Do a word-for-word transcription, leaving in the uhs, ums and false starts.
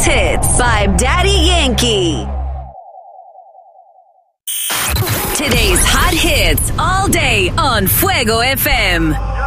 hits by Daddy Yankee. Today's hot hits all day on Fuego F M.